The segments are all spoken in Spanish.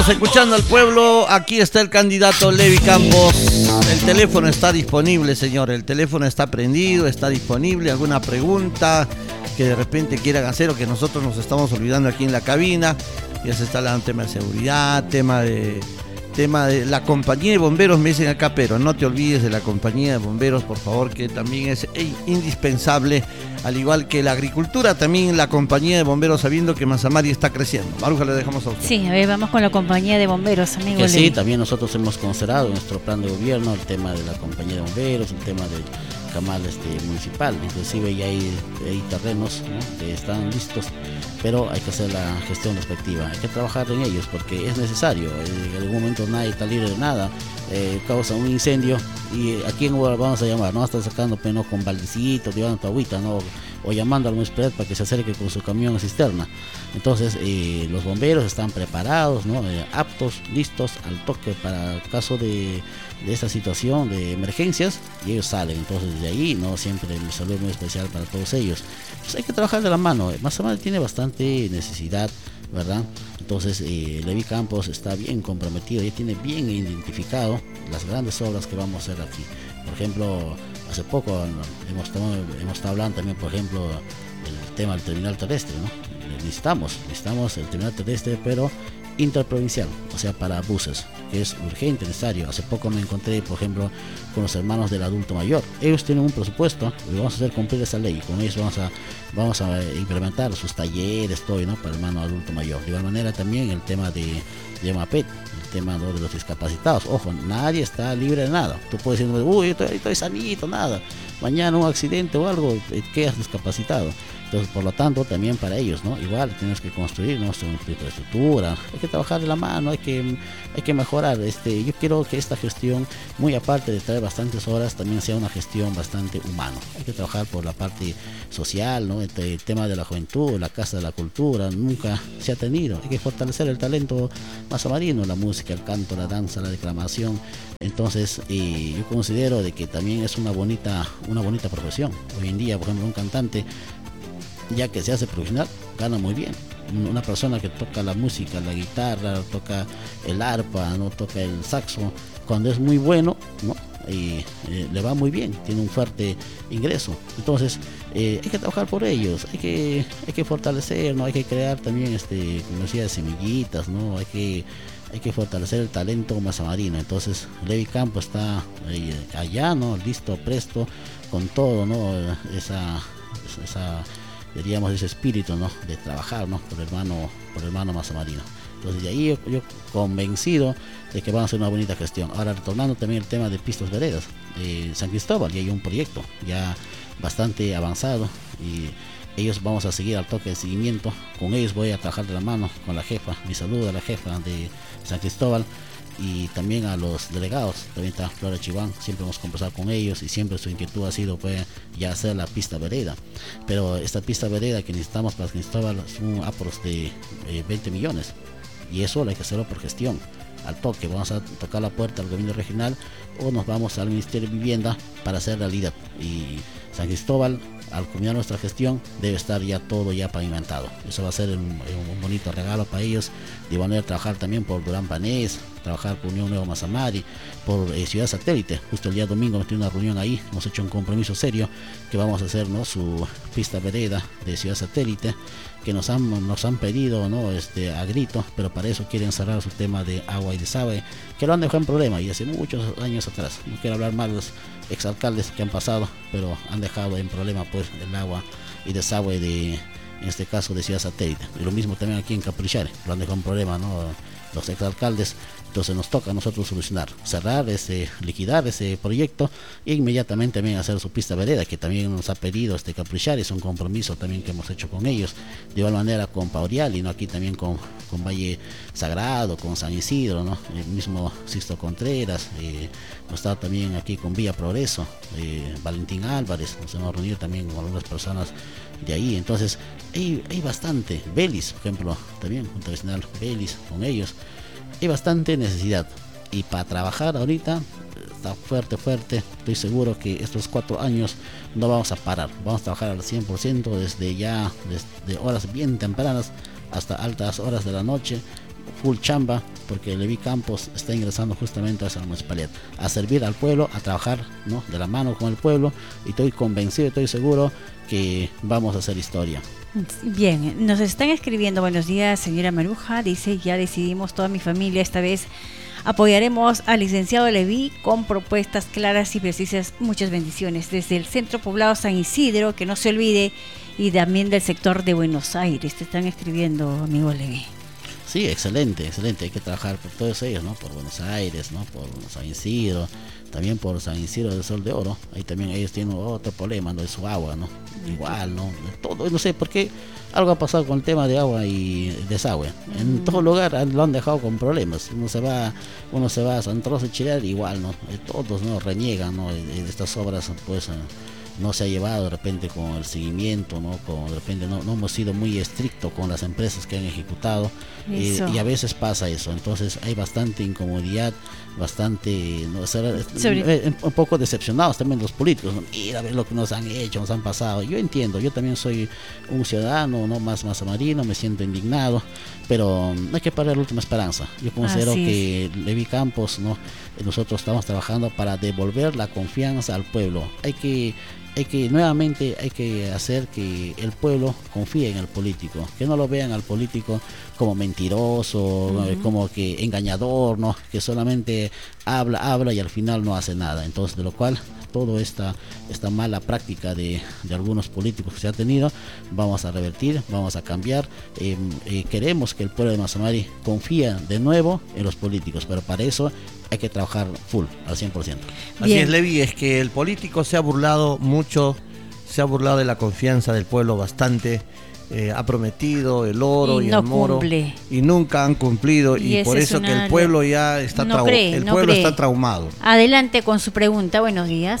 Escuchando al pueblo, aquí está el candidato Levi Campos. El teléfono está disponible, señor. El teléfono está prendido, está disponible. ¿Alguna pregunta que de repente quieran hacer o que nosotros nos estamos olvidando aquí en la cabina? Ya se está hablando tema de seguridad, tema de la compañía de bomberos, me dicen acá, pero no te olvides de la compañía de bomberos, por favor, que también es indispensable, al igual que la agricultura, también la compañía de bomberos, sabiendo que Mazamari está creciendo. Maruja, le dejamos a usted. Sí, a ver, vamos con la compañía de bomberos, amigo. Que sí, también nosotros hemos considerado en nuestro plan de gobierno el tema de la compañía de bomberos, el tema del camal municipal, inclusive ya hay terrenos, ¿no?, que están listos, pero hay que hacer la gestión respectiva, hay que trabajar en ellos porque es necesario. En algún momento nadie está libre de nada, causa un incendio y a quién vamos a llamar, no estar sacando peno con baldecitos, llevando tu agüita, ¿no?, o llamando al municipalidad para que se acerque con su camión cisterna. Entonces los bomberos están preparados, ¿no?, aptos, listos al toque para caso de esta situación de emergencias, y ellos salen. Entonces de ahí, no siempre mi saludo muy especial para todos ellos. Pues hay que trabajar de la mano. Mazamari tiene bastante necesidad, ¿verdad? Entonces Levi Campos está bien comprometido, ya tiene bien identificado las grandes obras que vamos a hacer aquí. Por ejemplo, hace poco hemos estado hablando también, por ejemplo, el tema del terminal terrestre, ¿no? Necesitamos el terminal terrestre, pero interprovincial, o sea, para buses, que es urgente, necesario. Hace poco me encontré, por ejemplo, con los hermanos del adulto mayor. Ellos tienen un presupuesto y vamos a hacer cumplir esa ley. Con ellos vamos a implementar sus talleres, todo, ¿no?, para el hermano adulto mayor. De igual manera también el tema de MAPET, el tema, ¿no?, de los discapacitados. Ojo, nadie está libre de nada. Tú puedes decir, uy, estoy sanito, nada. Mañana un accidente o algo, quedas discapacitado. Entonces, por lo tanto, también para ellos, ¿no?, igual tenemos que construir nuestra infraestructura, hay que trabajar de la mano, hay que mejorar. Yo quiero que esta gestión, muy aparte de traer bastantes horas, también sea una gestión bastante humana. Hay que trabajar por la parte social, ¿no?, el tema de la juventud, la Casa de la Cultura, nunca se ha tenido. Hay que fortalecer el talento mazamarino, la música, el canto, la danza, la declamación. Entonces, yo considero de que también es una bonita profesión. Hoy en día, por ejemplo, un cantante, ya que se hace profesional, gana muy bien. Una persona que toca la música, la guitarra, toca el arpa, no toca el saxo, cuando es muy bueno, ¿no?, le va muy bien, tiene un fuerte ingreso. Entonces hay que trabajar por ellos, hay que fortalecer, ¿no?, hay que crear también, como decía, semillitas, ¿no?, hay que fortalecer el talento mazamarino. Entonces Levi Campos está allá, ¿no?, listo, presto, con todo, ¿no?, diríamos, ese espíritu, ¿no?, de trabajar, ¿no?, por el hermano mazamarino. Entonces de ahí yo convencido de que van a hacer una bonita gestión. Ahora, retornando también el tema de pistas veredas, San Cristóbal, ya hay un proyecto ya bastante avanzado y ellos vamos a seguir al toque de seguimiento. Con ellos voy a trabajar de la mano con la jefa, mi saludo a la jefa de San Cristóbal y también a los delegados. También está Flora Chiván, siempre hemos conversado con ellos y siempre su inquietud ha sido, pues, ya hacer la pista vereda. Pero esta pista vereda que necesitamos para San Cristóbal es un apros de 20 millones y eso hay que hacerlo por gestión. Al toque, vamos a tocar la puerta al gobierno regional o nos vamos al Ministerio de Vivienda para hacer realidad. Y San Cristóbal, al culminar nuestra gestión, debe estar ya todo ya pavimentado. Eso va a ser un bonito regalo para ellos. De manera, trabajar también por Durán Panés, trabajar por Unión Nuevo Mazamari, por Ciudad Satélite. Justo el día domingo hemos tenido una reunión ahí, hemos hecho un compromiso serio que vamos a hacer, ¿no?, su pista vereda de Ciudad Satélite, que nos han pedido, ¿no?, a grito, pero para eso quieren cerrar su tema de agua y desagüe, que lo han dejado en problema y hace muchos años atrás. No quiero hablar mal de los exalcaldes que han pasado, pero han dejado en problema, pues, el agua y desagüe en este caso de Ciudad Satélite. Y lo mismo también aquí en Caprichare, lo han dejado en problema, ¿no?, los exalcaldes. Entonces nos toca a nosotros solucionar, cerrar liquidar ese proyecto e inmediatamente también hacer su pista vereda, que también nos ha pedido Caprichar, es un compromiso también que hemos hecho con ellos. De igual manera con Paurial y no aquí también con Valle Sagrado, con San Isidro, ¿no?, el mismo Sisto Contreras, hemos estado también aquí con Villa Progreso, Valentín Álvarez, nos hemos reunido también con algunas personas de ahí. Entonces hay bastante. Belis, por ejemplo, también junto vecinal Belis, con ellos hay bastante necesidad, y para trabajar ahorita está fuerte. Estoy seguro que estos 4 años no vamos a parar, vamos a trabajar al 100% desde horas bien tempranas hasta altas horas de la noche, full chamba, porque Levi Campos está ingresando justamente a esa municipalidad, a servir al pueblo, a trabajar, ¿no?, de la mano con el pueblo, y estoy convencido, estoy seguro que vamos a hacer historia. Bien, nos están escribiendo, buenos días señora Maruja, dice, ya decidimos toda mi familia, esta vez apoyaremos al licenciado Levi con propuestas claras y precisas, muchas bendiciones, desde el centro poblado San Isidro, que no se olvide, y también del sector de Buenos Aires, te están escribiendo, amigo Levi. Sí, excelente, excelente, hay que trabajar por todos ellos, ¿no?, por Buenos Aires, ¿no?, por San Isidro, también por San Isidro del Sol de Oro. Ahí también ellos tienen otro problema, ¿no?, de su agua, ¿no? Igual, ¿no?, de todo, no sé por qué algo ha pasado con el tema de agua y desagüe. En todo lugar lo han dejado con problemas. Uno se va a Santa Rosa de Chillán, igual, ¿no? Todos, ¿no?, reniegan, ¿no?, de estas obras, pues no se ha llevado de repente con el seguimiento, ¿no?, de repente no hemos sido muy estrictos con las empresas que han ejecutado, y a veces pasa eso. Entonces hay bastante incomodidad, bastante, ¿no?, un poco decepcionados también los políticos, ¿no? Mira, a ver lo que nos han hecho, nos han pasado. Yo entiendo, yo también soy un ciudadano, ¿no?, más marino, me siento indignado, pero no hay que perder la última esperanza. Yo considero que Levi Campos, ¿no?, nosotros estamos trabajando para devolver la confianza al pueblo. Hay que nuevamente hacer que el pueblo confíe en el político, que no lo vean al político como mentiroso, como que engañador, ¿no?, que solamente habla y al final no hace nada. Entonces, de lo cual toda esta mala práctica de algunos políticos que se ha tenido, vamos a revertir, vamos a cambiar. Queremos que el pueblo de Mazamari confíe de nuevo en los políticos, pero para eso hay que trabajar full, al 100%. Así es, Levi, es que el político se ha burlado mucho, se ha burlado de la confianza del pueblo bastante, ha prometido el oro y el moro, cumple, y nunca han cumplido, y por eso que el pueblo ya está está traumado. Adelante con su pregunta, buenos días.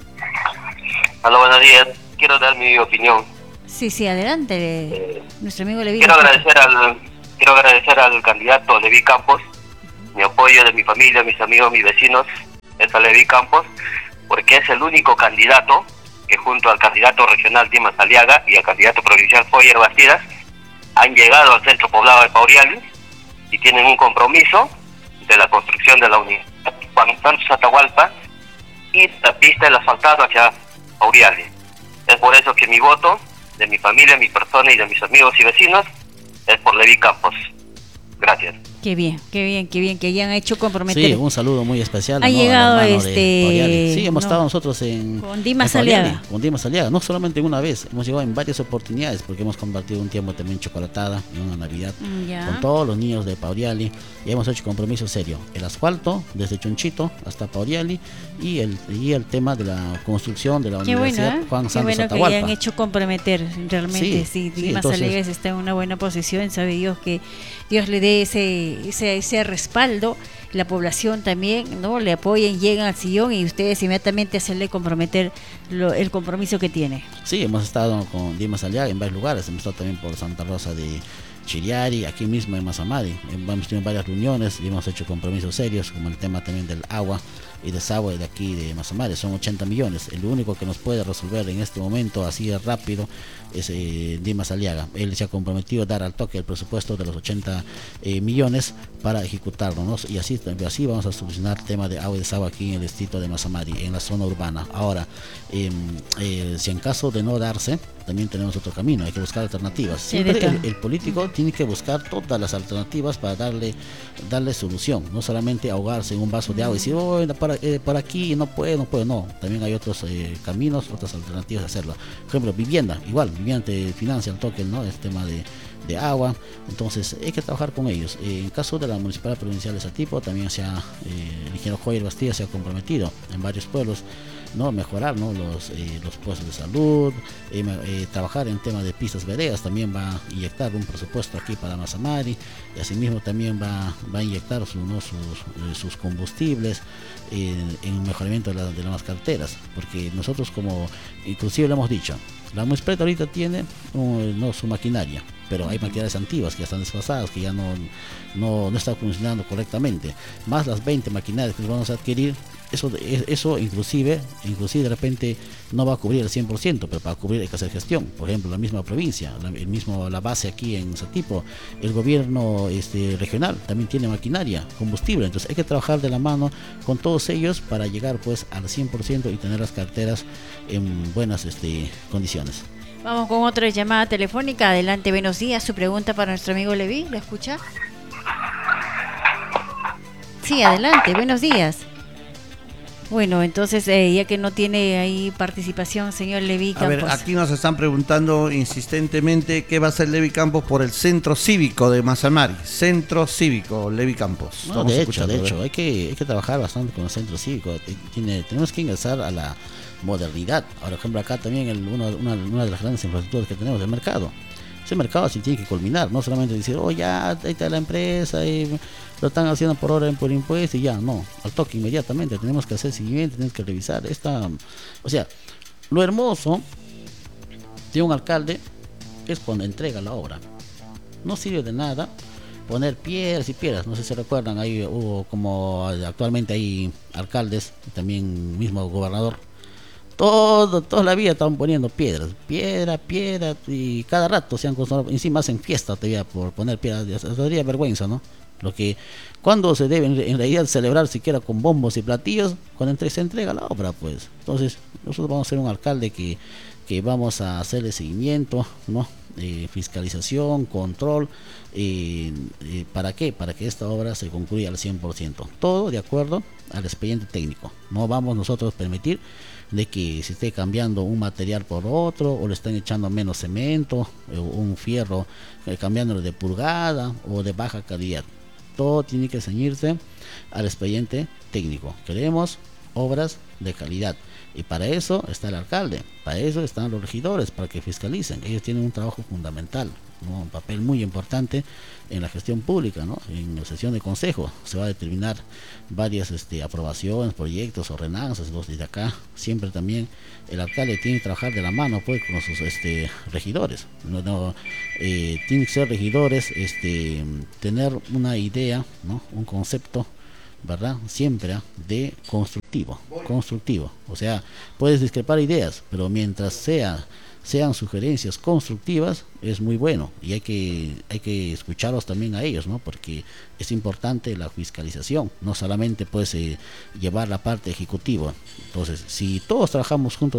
Hola, buenos días, quiero dar mi opinión. Sí, adelante, nuestro amigo Levi. Quiero agradecer al candidato Levi Campos, mi apoyo de mi familia, mis amigos, mis vecinos, es a Levi Campos, porque es el único candidato que junto al candidato regional Dimas Aliaga y al candidato provincial Foyer Bastidas han llegado al centro poblado de Pauriali y tienen un compromiso de la construcción de la unidad Juan Santos Atahualpa y la pista del asfaltado hacia Pauriali. Es por eso que mi voto, de mi familia, mi persona y de mis amigos y vecinos, es por Levi Campos. Gracias. Qué bien, que ya han hecho comprometer. Sí, un saludo muy especial. Ha llegado sí, hemos estado nosotros con Dimas Aliaga. Con Dimas Aliaga, no solamente una vez, hemos llegado en varias oportunidades, porque hemos compartido un tiempo también chocolatada en una Navidad con todos los niños de Pauriali, y hemos hecho compromiso serio. El asfalto, desde Chonchito hasta Pauriali, y el tema de la construcción de la Universidad Juan Santos Atahualpa. Qué bueno que han hecho comprometer, realmente. Sí, Dimas Aliaga está en una buena posición, sabe Dios que Dios le dé ese respaldo, la población también, ¿no?, le apoyen, llegan al sillón y ustedes inmediatamente hacerle comprometer el compromiso que tiene. Sí, hemos estado con Dimas Aliaga en varios lugares, hemos estado también por Santa Rosa de Chiriari, aquí mismo en Mazamari. Hemos tenido varias reuniones y hemos hecho compromisos serios, como el tema también del agua y desagüe de aquí de Mazamari. Son 80 millones. El único que nos puede resolver en este momento así de rápido es Dimas Aliaga. Él se ha comprometido a dar al toque el presupuesto de los 80 millones para ejecutarlo, ¿no? Y así vamos a solucionar el tema de agua y desagüe aquí en el distrito de Mazamari, en la zona urbana. Ahora, si en caso de no darse, también tenemos otro camino, hay que buscar alternativas. Siempre el político tiene que buscar todas las alternativas para darle solución, no solamente ahogarse en un vaso de agua y decir, por aquí no puedo, no. También hay otros caminos, otras alternativas de hacerlo. Por ejemplo, vivienda, igual, vivienda te financia el toque, ¿no?, el tema de agua. Entonces hay que trabajar con ellos. En caso de la municipalidad provincial de Satipo, también el ingeniero Joyer Bastida se ha comprometido en varios pueblos, ¿no?, mejorar, ¿no?, los puestos de salud, trabajar en tema de pistas veredas. También va a inyectar un presupuesto aquí para Mazamari, y asimismo también va a inyectar sus combustibles en mejoramiento de las carreteras, porque nosotros, como inclusive le hemos dicho, la municipalidad ahorita tiene su maquinaria, pero hay maquinarias antiguas que ya están desfasadas, que ya no están funcionando correctamente, más las 20 maquinarias que vamos a adquirir. eso inclusive de repente no va a cubrir el 100%, pero para cubrir hay que hacer gestión. Por ejemplo, la misma provincia, la base aquí en Satipo, el gobierno regional también tiene maquinaria, combustible, entonces hay que trabajar de la mano con todos ellos para llegar pues al 100% y tener las carteras en buenas condiciones. Vamos con otra llamada telefónica. Adelante, buenos días. Su pregunta para nuestro amigo Levi, ¿la escucha? Sí, adelante, buenos días. Bueno, entonces, ya que no tiene ahí participación, señor Levi Campos. A ver, aquí nos están preguntando insistentemente qué va a hacer Levi Campos por el Centro Cívico de Mazamari. Centro Cívico, Levi Campos. No, de hecho, hay que trabajar bastante con el Centro Cívico. Tenemos que ingresar a la modernidad. Ahora, por ejemplo, acá también una de las grandes infraestructuras que tenemos, el mercado. Ese mercado así tiene que culminar, no solamente decir, ya, ahí está la empresa, y lo están haciendo por hora, por impuesto, y ya, no, al toque inmediatamente, tenemos que hacer seguimiento, tenemos que revisar o sea, lo hermoso de un alcalde es cuando entrega la obra. No sirve de nada poner piedras y piedras, no sé si se recuerdan, ahí hubo como actualmente hay alcaldes, también mismo gobernador, toda la vida estaban poniendo piedra, y cada rato se han construido, encima hacen fiesta todavía por poner piedras, daría vergüenza, ¿no? Lo que, cuando se debe en realidad celebrar siquiera con bombos y platillos, cuando se entrega la obra, pues. Entonces, nosotros vamos a ser un alcalde que vamos a hacerle seguimiento, ¿no? Fiscalización, control, ¿para qué? Para que esta obra se concluya al 100%, todo de acuerdo al expediente técnico. No vamos nosotros a permitir de que se esté cambiando un material por otro, o le están echando menos cemento, o un fierro cambiándolo de pulgada o de baja calidad. Todo tiene que ceñirse al expediente técnico. Queremos obras de calidad, y para eso está el alcalde, para eso están los regidores, para que fiscalicen. Ellos tienen un trabajo fundamental, ¿no? Un papel muy importante en la gestión pública, ¿no? En la sesión de consejo se va a determinar varias aprobaciones, proyectos, ordenanzas. Desde acá siempre también el alcalde tiene que trabajar de la mano pues con sus regidores. Tienen que ser regidores, tener una idea, ¿no? Un concepto, ¿verdad? Siempre de constructivo. O sea, puedes discrepar ideas, pero mientras sean sugerencias constructivas, es muy bueno, y hay que escucharlos también a ellos, ¿no? Porque es importante la fiscalización, no solamente pues llevar la parte ejecutiva. Entonces, si todos trabajamos juntos